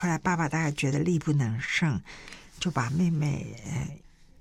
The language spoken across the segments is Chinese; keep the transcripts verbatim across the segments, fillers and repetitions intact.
后来爸爸大概觉得力不能胜，就把妹妹呃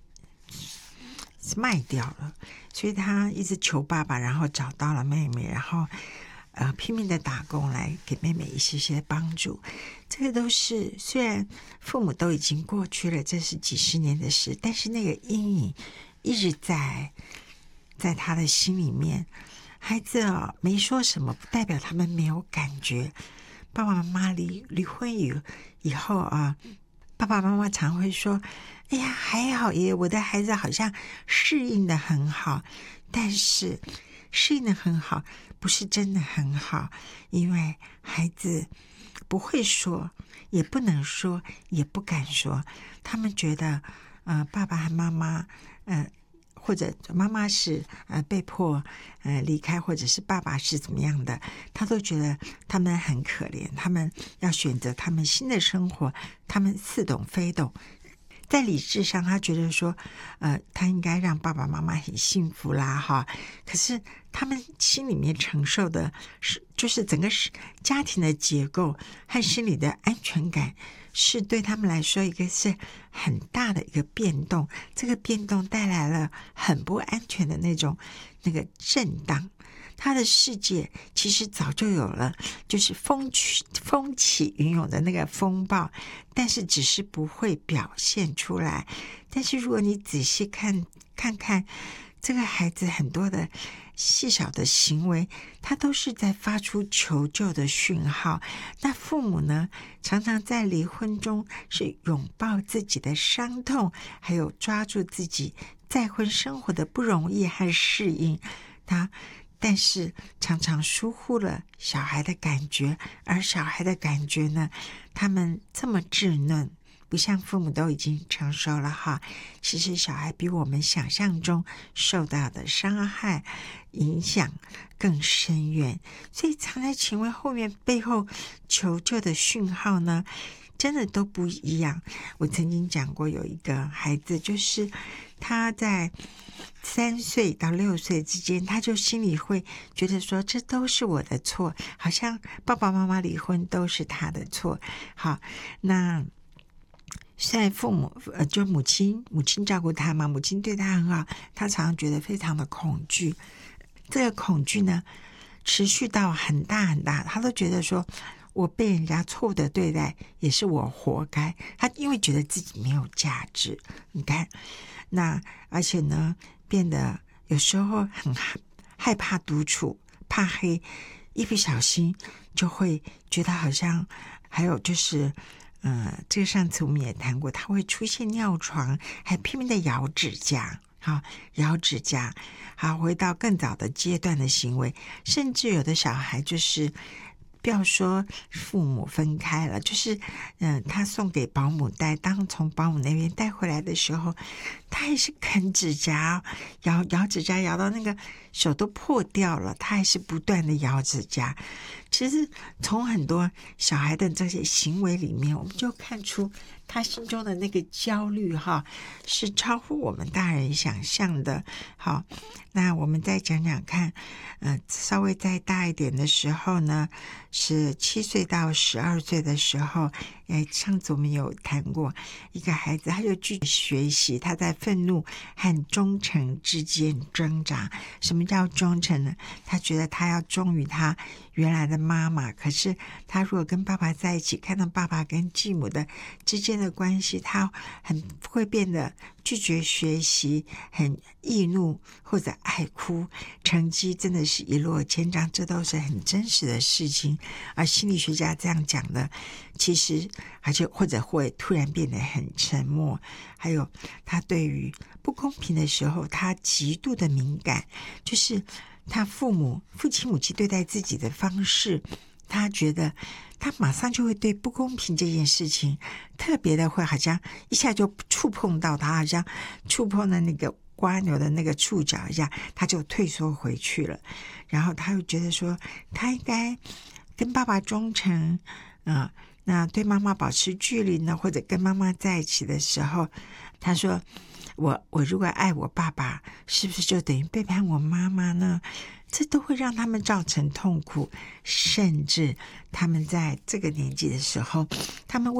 卖掉了，所以他一直求爸爸，然后找到了妹妹，然后呃拼命的打工来给妹妹一些些帮助。这个都是虽然父母都已经过去了，这是几十年的事，但是那个阴影一直在在他的心里面。孩子啊、哦，没说什么，不代表他们没有感觉。爸爸妈妈离离婚以以后啊，爸爸妈妈常会说：“哎呀，还好耶，我的孩子好像适应的很好。”但是适应的很好，不是真的很好，因为孩子不会说，也不能说，也不敢说。他们觉得，呃，爸爸和妈妈，呃。或者妈妈是呃被迫呃离开，或者是爸爸是怎么样的，他都觉得他们很可怜，他们要选择他们新的生活，他们似懂非懂。在理智上，他觉得说，呃，他应该让爸爸妈妈很幸福啦，哈。可是他们心里面承受的是，就是整个家庭的结构和心理的安全感，是对他们来说一个是很大的一个变动。这个变动带来了很不安全的那种那个震荡。他的世界其实早就有了，就是风起风起云涌的那个风暴，但是只是不会表现出来。但是如果你仔细看看看这个孩子很多的细小的行为，他都是在发出求救的讯号。那父母呢，常常在离婚中是拥抱自己的伤痛，还有抓住自己再婚生活的不容易和适应。他但是常常疏忽了小孩的感觉，而小孩的感觉呢，他们这么稚嫩，不像父母都已经成熟了哈。其实小孩比我们想象中受到的伤害影响更深远，所以藏在情绪后面背后求救的讯号呢，真的都不一样。我曾经讲过，有一个孩子，就是他在三岁到六岁之间，他就心里会觉得说，这都是我的错，好像爸爸妈妈离婚都是他的错。好，那现在父母呃，就母亲母亲照顾他嘛，母亲对他很好，他常常觉得非常的恐惧。这个恐惧呢，持续到很大很大，他都觉得说，我被人家错误的对待，也是我活该。他因为觉得自己没有价值，你看，那而且呢，变得有时候很害怕独处，怕黑，一不小心就会觉得好像，还有就是。呃，这个上次我们也谈过，他会出现尿床，还拼命的咬指甲，好，咬指甲，好，回到更早的阶段的行为，甚至有的小孩就是不要说父母分开了，就是嗯、呃，他送给保姆带，当从保姆那边带回来的时候，他还是啃指甲，咬咬指甲，咬到那个手都破掉了，他还是不断的咬指甲。其实从很多小孩的这些行为里面，我们就看出他心中的那个焦虑哈，是超乎我们大人想象的。好，那我们再讲讲看，呃，稍微再大一点的时候呢，是七岁到十二岁的时候，哎，上次我们有谈过一个孩子，他就拒绝学习，他在愤怒和忠诚之间挣扎。什么叫忠诚呢？他觉得他要忠于他原来的妈妈，可是他如果跟爸爸在一起，看到爸爸跟继母的之间的关系，他很会变得拒绝学习，很易怒或者爱哭，成绩真的是一落千丈，这都是很真实的事情。而心理学家这样讲的，其实而且或者会突然变得很沉默，还有他对于不公平的时候，他极度的敏感，就是他父母父亲母亲对待自己的方式，他觉得他马上就会对不公平这件事情特别的会好像一下就触碰到他，好像触碰了那个蜗牛的那个触角一下，他就退缩回去了。然后他又觉得说他应该跟爸爸忠诚啊、呃，那对妈妈保持距离呢，或者跟妈妈在一起的时候，他说我我如果爱我爸爸，是不是就等于背叛我妈妈呢？这都会让他们造成痛苦，甚至他们在这个年纪的时候，他们